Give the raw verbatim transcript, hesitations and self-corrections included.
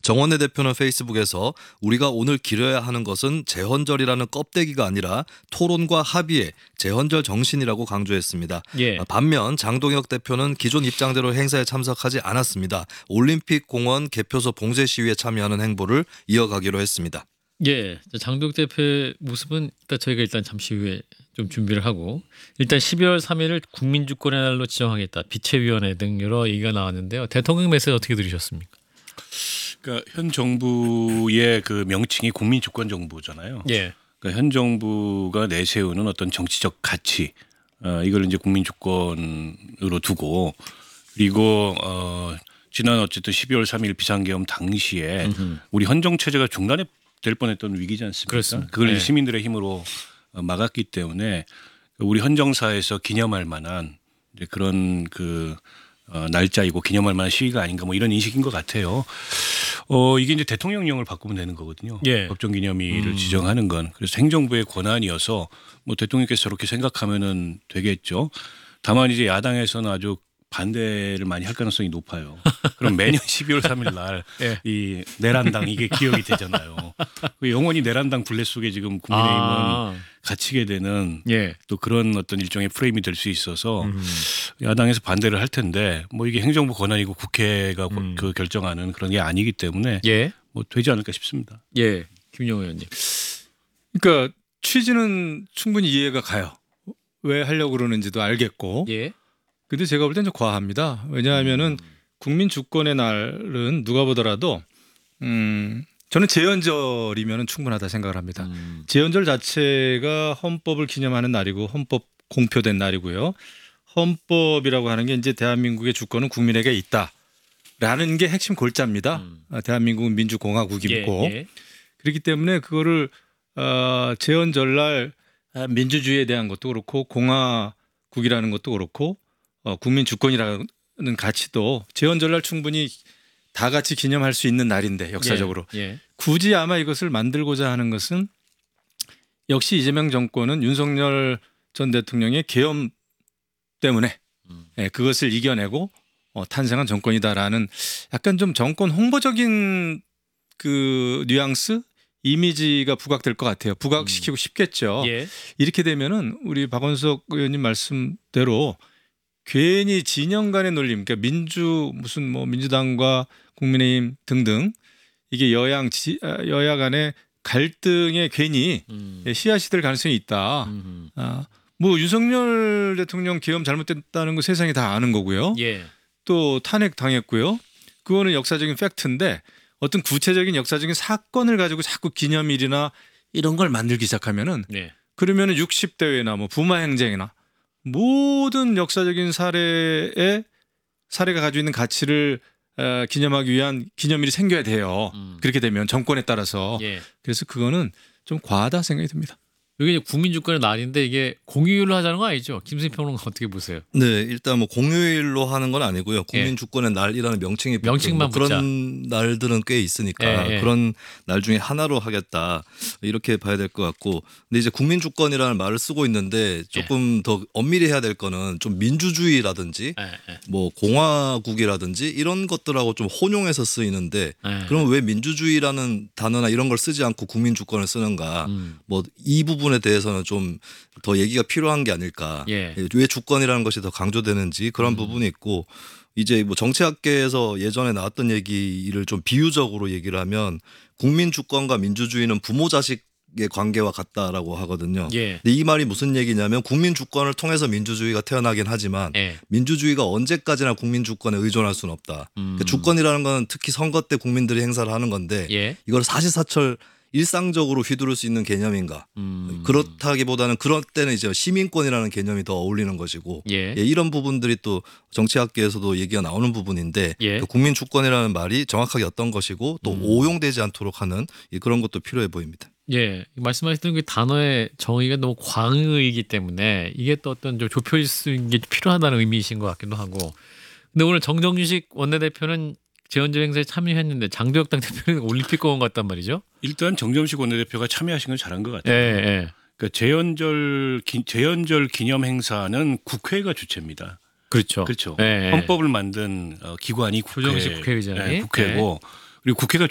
정원내 대표는 페이스북에서 우리가 오늘 기려야 하는 것은 재헌절이라는 껍데기가 아니라 토론과 합의의 재헌절 정신이라고 강조했습니다. 예. 반면 장동혁 대표는 기존 입장대로 행사에 참석하지 않았습니다. 올림픽 공원 개표소 봉쇄 시위에 참여하는 행보를 이어가기로 했습니다. 예, 장동혁 대표의 모습은 일단 저희가 일단 잠시 후에 좀 준비를 하고 일단 십이월 삼일을 국민주권의 날로 지정하겠다. 비체위원회 등 여러 얘기가 나왔는데요. 대통령 메시지 어떻게 들으셨습니까? 그러니까 현 정부의 그 명칭이 국민주권 정부잖아요. 예. 그러니까 현 정부가 내세우는 어떤 정치적 가치, 어, 이걸 이제 국민주권으로 두고 그리고 어, 지난 어쨌든 십이월 삼일 비상계엄 당시에 음흠. 우리 헌정 체제가 중단이 될 뻔했던 위기지 않습니까? 그렇습니다. 그걸 이제 네. 시민들의 힘으로 막았기 때문에 우리 헌정사에서 기념할 만한 이제 그런 그 어, 날짜이고 기념할 만한 시기가 아닌가 뭐 이런 인식인 것 같아요. 어, 이게 이제 대통령령을 바꾸면 되는 거거든요. 예. 법정기념일을 음. 지정하는 건. 그래서 행정부의 권한이어서 뭐 대통령께서 저렇게 생각하면은 되겠죠. 다만 이제 야당에서는 아주 반대를 많이 할 가능성이 높아요. 그럼 매년 십이월 삼일 날 이 예. 내란당 이게 기억이 되잖아요. 영원히 내란당 블레 속에 지금 국민의힘은 아. 갇히게 되는 예. 또 그런 어떤 일종의 프레임이 될 수 있어서 음. 야당에서 반대를 할 텐데 뭐 이게 행정부 권한이고 국회가 음. 그 결정하는 그런 게 아니기 때문에 예. 뭐 되지 않을까 싶습니다. 예. 김용호 의원님. 그러니까 취지는 충분히 이해가 가요. 왜 하려고 그러는지도 알겠고. 예. 근데 제가 볼 땐 좀 과합니다. 왜냐하면은 국민 주권의 날은 누가 보더라도 음, 저는 재헌절이면 충분하다 생각을 합니다. 음. 재헌절 자체가 헌법을 기념하는 날이고 헌법 공표된 날이고요. 헌법이라고 하는 게 이제 대한민국의 주권은 국민에게 있다라는 게 핵심 골자입니다. 음. 아, 대한민국은 민주공화국이고 예. 예. 그렇기 때문에 그거를 어, 재헌절날 아, 민주주의에 대한 것도 그렇고 공화국이라는 것도 그렇고 어, 국민 주권이라는 가치도 재헌절날 충분히 다 같이 기념할 수 있는 날인데 역사적으로 예. 예. 굳이 아마 이것을 만들고자 하는 것은 역시 이재명 정권은 윤석열 전 대통령의 계엄 때문에 음. 예, 그것을 이겨내고 어, 탄생한 정권이다라는 약간 좀 정권 홍보적인 그 뉘앙스 이미지가 부각될 것 같아요. 부각시키고 싶겠죠. 예. 이렇게 되면은 우리 박원석 의원님 말씀대로 괜히 진영 간의 놀림, 그러니까 민주 무슨 뭐 민주당과 국민의힘 등등 이게 여양 지, 여야 간의 갈등에 괜히 음. 씨앗이 될 가능성이 있다. 음. 아, 뭐 윤석열 대통령 계엄 잘못됐다는 거 세상이 다 아는 거고요. 예. 또 탄핵 당했고요. 그거는 역사적인 팩트인데 어떤 구체적인 역사적인 사건을 가지고 자꾸 기념일이나 이런 걸 만들기 시작하면은 네. 그러면은 육십 대회나 뭐 부마 행정이나 모든 역사적인 사례의 사례가 가지고 있는 가치를 어, 기념하기 위한 기념일이 생겨야 돼요. 음. 그렇게 되면 정권에 따라서. 예. 그래서 그거는 좀 과하다 생각이 듭니다. 이게 이제 국민주권의 날인데 이게 공휴일로 하자는 거 아니죠? 김수희 평론가 어떻게 보세요? 네, 일단 뭐 공휴일로 하는 건 아니고요. 국민 예. 주권의 날이라는 명칭이 붙은 명칭만 뭐 그런 날들은 꽤 있으니까 예, 예. 그런 날 중에 하나로 하겠다 이렇게 봐야 될 것 같고, 근데 이제 국민 주권이라는 말을 쓰고 있는데 조금 더 엄밀히 해야 될 거는 좀 민주주의라든지 예, 예. 뭐 공화국이라든지 이런 것들하고 좀 혼용해서 쓰이는데 예. 그럼 왜 민주주의라는 단어나 이런 걸 쓰지 않고 국민 주권을 쓰는가? 음. 뭐 이 부분에 대해서는 좀 더 얘기가 필요한 게 아닐까. 예. 왜 주권이라는 것이 더 강조되는지 그런 음. 부분이 있고, 이제 뭐 정치학계에서 예전에 나왔던 얘기를 좀 비유적으로 얘기를 하면 국민 주권과 민주주의는 부모 자식의 관계와 같다라고 하거든요. 예. 근데 이 말이 무슨 얘기냐면 국민 주권을 통해서 민주주의가 태어나긴 하지만 예. 민주주의가 언제까지나 국민 주권에 의존할 수는 없다. 음. 그러니까 주권이라는 건 특히 선거 때 국민들이 행사를 하는 건데 예. 이걸 사시사철 일상적으로 휘두를 수 있는 개념인가? 음. 그렇다기보다는 그럴 때는 이제 시민권이라는 개념이 더 어울리는 것이고, 예. 예, 이런 부분들이 또 정치학계에서도 얘기가 나오는 부분인데 예. 그 국민 주권이라는 말이 정확하게 어떤 것이고 또 음. 오용되지 않도록 하는 그런 것도 필요해 보입니다. 예, 말씀하셨던 그 단어의 정의가 너무 광의이기 때문에 이게 또 어떤 좀 좁혀질 수 있는 게 필요하다는 의미이신 것 같기도 하고. 근데 오늘 정정식 원내대표는 재헌절 행사에 참여했는데 장도혁 당대표는 올림픽 공원 갔단 말이죠. 일단 정점식 원내대표가 참여하신 건 잘한 것 예, 같아요. 예. 그러니까 재헌절 기, 재헌절 기념 행사는 국회가 주체입니다. 그렇죠. 그렇죠. 예, 예. 헌법을 만든 어, 기관이 국회, 조정식 국회의장이. 예, 국회고 그리고 국회가